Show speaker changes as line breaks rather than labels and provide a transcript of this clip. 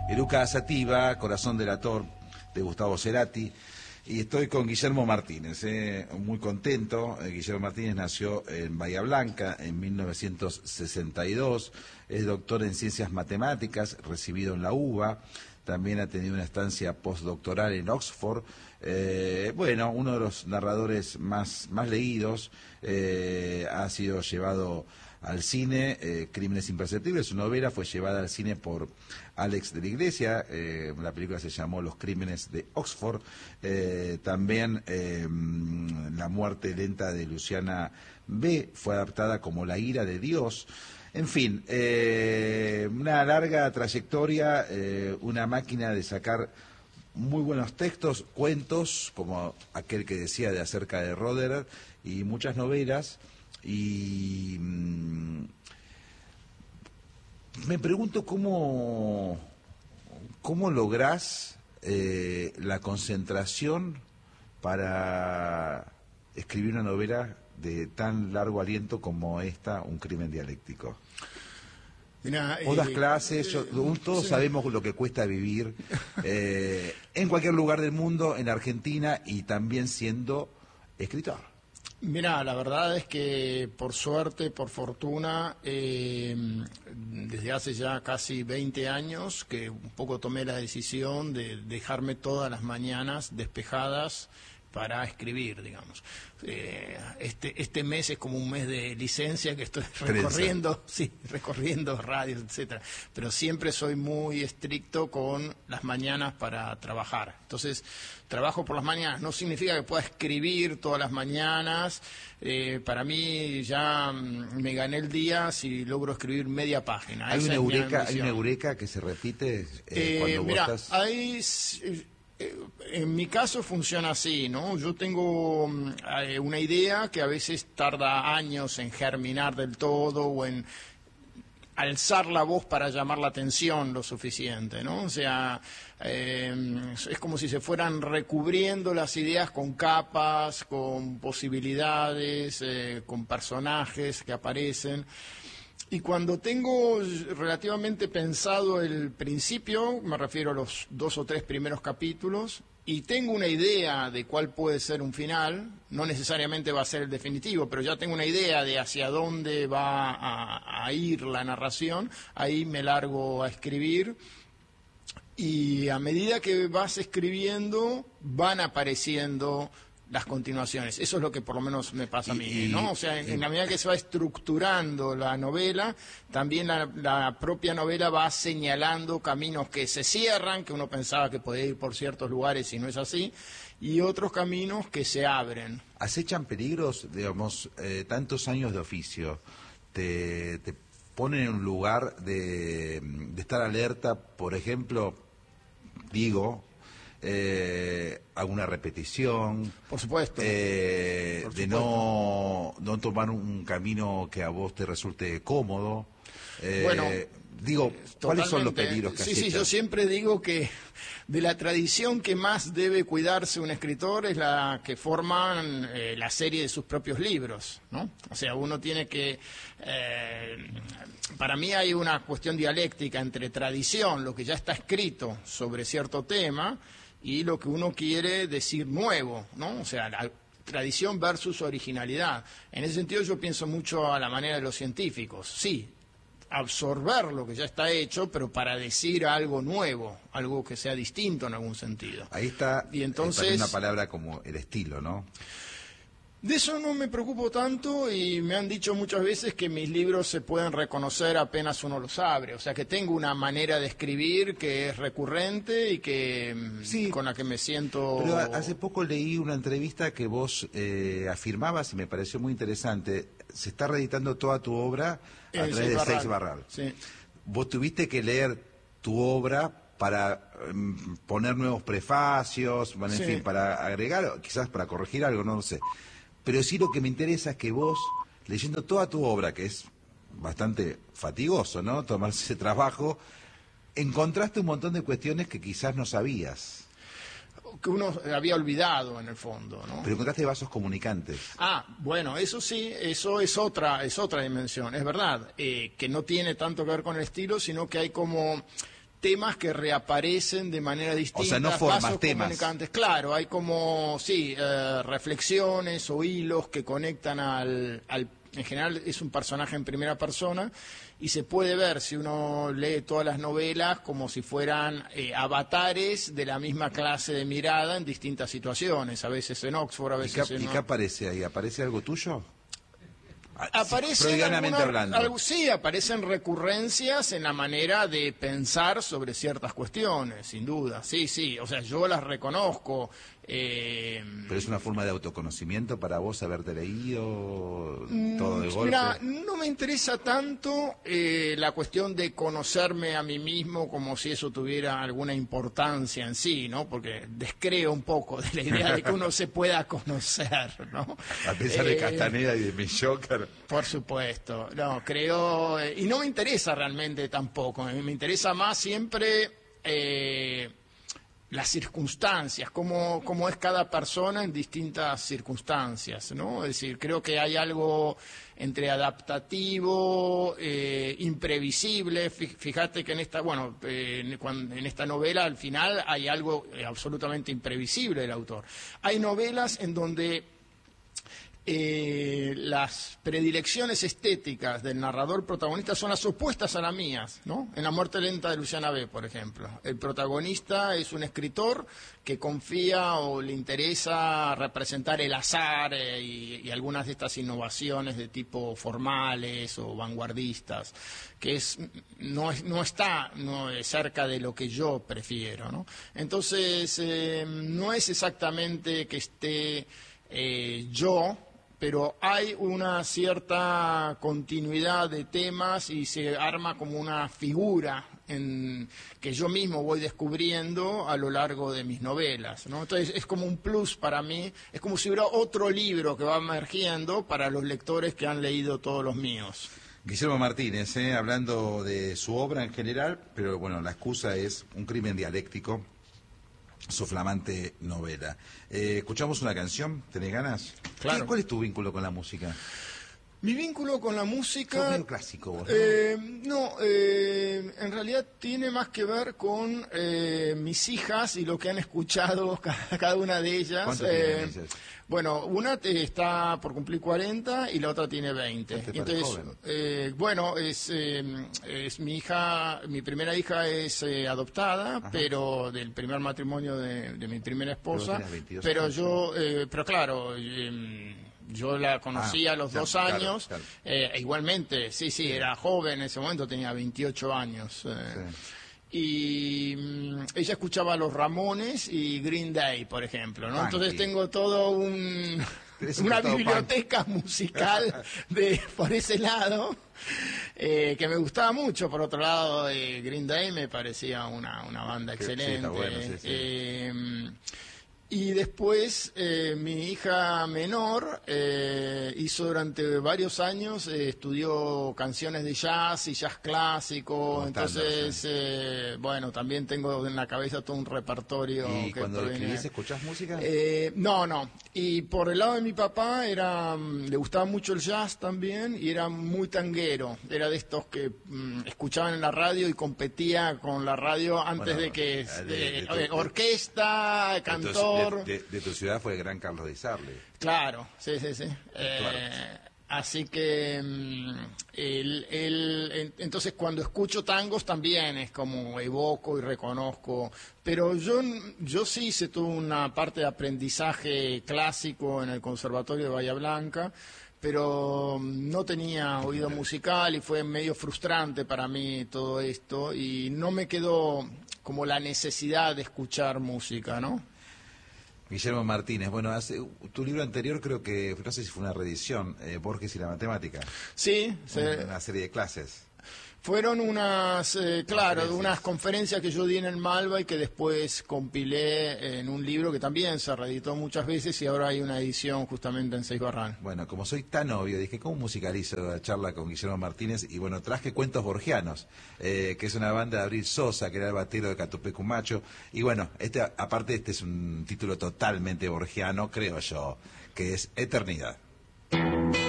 Eruca Sativa, Corazón delator, de Gustavo Cerati. Y estoy con Guillermo Martínez, muy contento. Guillermo Martínez nació en Bahía Blanca en 1962, es doctor en Ciencias Matemáticas, recibido en la UBA, también ha tenido una estancia postdoctoral en Oxford. Bueno, uno de los narradores más leídos, ha sido llevado al cine. Crímenes Imperceptibles, su novela fue llevada al cine por Alex de la Iglesia. La película se llamó Los Crímenes de Oxford. También La muerte lenta de Luciana B. fue adaptada como La ira de Dios. En fin, una larga trayectoria, una máquina de sacar muy buenos textos, cuentos, como aquel que decía de Acerca de Roderer, y muchas novelas. Y me pregunto cómo lográs la concentración para escribir una novela de tan largo aliento como esta, Un crimen dialéctico.
Mirá,
vos das clases, todos sabemos lo que cuesta vivir en cualquier lugar del mundo, en Argentina, y también siendo escritor.
Mira, la verdad es que por suerte, por fortuna, desde hace ya casi 20 años que un poco tomé la decisión de dejarme todas las mañanas despejadas para escribir, digamos. Este mes es como un mes de licencia que estoy recorriendo radios, etcétera. Pero siempre soy muy estricto con las mañanas para trabajar. Entonces, trabajo por las mañanas. No significa que pueda escribir todas las mañanas. Para mí ya me gané el día si logro escribir media página.
¿Hay una eureka que se repite cuando
mira,
vos estás...?
En mi caso funciona así, ¿no? Yo tengo una idea que a veces tarda años en germinar del todo o en alzar la voz para llamar la atención lo suficiente, ¿no? O sea, es como si se fueran recubriendo las ideas con capas, con posibilidades, con personajes que aparecen. Y cuando tengo relativamente pensado el principio, me refiero a los 2 o 3 primeros capítulos, y tengo una idea de cuál puede ser un final, no necesariamente va a ser el definitivo, pero ya tengo una idea de hacia dónde va a ir la narración, ahí me largo a escribir. Y a medida que vas escribiendo, van apareciendo las continuaciones. Eso es lo que por lo menos me pasa a mí, ¿no? O sea, en la medida que se va estructurando la novela, también la propia novela va señalando caminos que se cierran, que uno pensaba que podía ir por ciertos lugares y no es así, y otros caminos que se abren.
¿Acechan peligros, digamos, tantos años de oficio? ¿Te ponen en un lugar de estar alerta, por ejemplo, alguna repetición,
por supuesto,
de no tomar un camino que a vos te resulte cómodo?
Bueno,
¿cuáles son los peligros que acechan?
Sí, yo siempre digo que de la tradición que más debe cuidarse un escritor es la que forman la serie de sus propios libros, ¿no? O sea, uno tiene que... para mí hay una cuestión dialéctica entre tradición, lo que ya está escrito sobre cierto tema, y lo que uno quiere decir nuevo, ¿no? O sea, la tradición versus originalidad. En ese sentido yo pienso mucho a la manera de los científicos. Sí, absorber lo que ya está hecho, pero para decir algo nuevo, algo que sea distinto en algún sentido.
Ahí está,
y entonces,
una palabra como el estilo, ¿no?
De eso no me preocupo tanto, y me han dicho muchas veces que mis libros se pueden reconocer apenas uno los abre. O sea, que tengo una manera de escribir que es recurrente y que con la que me siento...
Pero hace poco leí una entrevista que vos afirmabas y me pareció muy interesante. Se está reeditando toda tu obra a través de Seix Barral.
Sí.
Vos tuviste que leer tu obra para poner nuevos prefacios, bueno, en fin, para agregar, quizás para corregir algo, no lo sé. Pero sí, lo que me interesa es que vos, leyendo toda tu obra, que es bastante fatigoso, ¿no?, tomarse ese trabajo, encontraste un montón de cuestiones que quizás no sabías.
Que uno había olvidado en el fondo, ¿no?
Pero encontraste vasos comunicantes.
Bueno, eso sí, eso es otra dimensión. Es verdad, que no tiene tanto que ver con el estilo, sino que hay como temas que reaparecen de manera distinta.
O sea, no formas
vasos
temas.
comunicantes. Claro, hay como, sí, reflexiones o hilos que conectan en general es un personaje en primera persona y se puede ver, si uno lee todas las novelas, como si fueran avatares de la misma clase de mirada en distintas situaciones, a veces en Oxford, a veces
¿Y qué aparece ahí? ¿Aparece algo tuyo?
Aparecen
hablando.
sí, aparecen recurrencias en la manera de pensar sobre ciertas cuestiones, sin duda. Sí, sí, o sea, yo las reconozco.
¿Pero es una forma de autoconocimiento para vos haberte leído todo de golpe?
Mira, no me interesa tanto la cuestión de conocerme a mí mismo como si eso tuviera alguna importancia en sí, ¿no? Porque descreo un poco de la idea de que uno se pueda conocer, ¿no?
A pesar de Castaneda y de Millocar.
Por supuesto, no, creo, y no me interesa realmente tampoco, me interesa más siempre las circunstancias, cómo es cada persona en distintas circunstancias, ¿no? Es decir, creo que hay algo entre adaptativo, imprevisible. Fíjate que en esta novela al final hay algo absolutamente imprevisible del autor. Hay novelas en donde las predilecciones estéticas del narrador protagonista son las opuestas a las mías, ¿no? En La muerte lenta de Luciana B., por ejemplo, el protagonista es un escritor que confía o le interesa representar el azar y algunas de estas innovaciones de tipo formales o vanguardistas, que no está cerca de lo que yo prefiero, ¿no? Entonces, no es exactamente que esté yo, pero hay una cierta continuidad de temas y se arma como una figura que yo mismo voy descubriendo a lo largo de mis novelas, ¿no? Entonces es como un plus para mí, es como si hubiera otro libro que va emergiendo para los lectores que han leído todos los míos.
Guillermo Martínez, hablando de su obra en general, pero bueno, la excusa es Un crimen dialéctico, su flamante novela. ¿Escuchamos una canción? ¿Tenés ganas?
Claro.
¿Cuál es tu vínculo con la música?
Mi vínculo con la música...
Sos medio clásico vos,
¿no? En realidad tiene más que ver con mis hijas y lo que han escuchado cada una de ellas.
¿Cuánto tienen ellas?
Bueno, una está por cumplir 40 y la otra tiene 20. Entonces, bueno, es mi hija, mi primera hija es adoptada, ajá, pero del primer matrimonio de mi primera esposa. Pero yo, pero claro, yo la conocí a los 2 años, claro. Igualmente, sí, era joven en ese momento, tenía 28 años. Sí. Y ella escuchaba a los Ramones y Green Day, por ejemplo, ¿no? Entonces tengo todo una biblioteca musical por ese lado, que me gustaba mucho. Por otro lado, Green Day me parecía una banda excelente. Sí, está bueno, sí. Y después mi hija menor hizo durante varios años, estudió canciones de jazz y jazz clásico, entonces, bueno, también tengo en la cabeza todo un repertorio.
¿Y cuando escribís, escuchás música?
No. Y por el lado de mi papá le gustaba mucho el jazz también y era muy tanguero. Era de estos que escuchaban en la radio y competía con la radio antes de que orquesta, cantor.
De tu ciudad fue el gran Carlos Di Sarli.
Claro, sí.
Claro.
Así que entonces cuando escucho tangos también es como evoco y reconozco, pero yo sí hice toda una parte de aprendizaje clásico en el Conservatorio de Bahía Blanca, pero no tenía oído musical y fue medio frustrante para mí todo esto y no me quedó como la necesidad de escuchar música, ¿no?
Guillermo Martínez, bueno, tu libro anterior creo que, no sé si fue una reedición, Borges y la matemática.
Sí.
Una serie de clases.
Fueron unas conferencias que yo di en el Malva y que después compilé en un libro que también se reeditó muchas veces y ahora hay una edición justamente en Seibarrán.
Bueno, como soy tan obvio, dije, ¿cómo musicalizo la charla con Guillermo Martínez? Y bueno, traje Cuentos Borgianos, que es una banda de Abril Sosa, que era el batero de Catupecu Macho. Y bueno, aparte este es un título totalmente borgiano, creo yo, que es Eternidad.